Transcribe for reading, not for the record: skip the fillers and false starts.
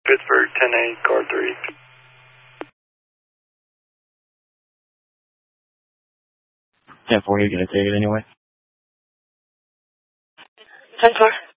Pittsburgh 10-8, car 3. 10-4, you're going to take it anyway? 10-4.